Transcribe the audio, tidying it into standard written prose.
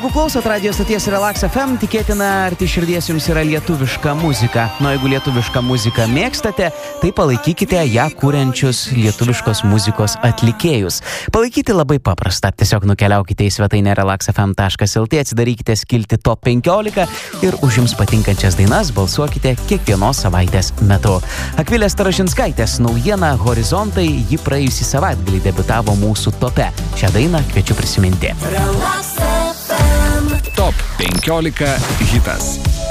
Jeigu klausot radio stoties Relax FM, tikėtina arti širdies jums yra lietuviška muzika. Jeigu lietuvišką muziką mėgstate, tai palaikykite ją kuriančius lietuviškos muzikos atlikėjus. Palaikyti labai paprasta. Tiesiog nukeliaukite į svetainę relaxfm.lt, atsidarykite skiltį Top 15 ir už jums patinkančias dainas balsuokite kiekvienos savaitės metu. Akvilės Taražinskaitės naujiena Horizontai, ji praėjusį savaitgalį debiutavo mūsų tope. Šią dainą kviečiu prisiminti. Top 15 hitas.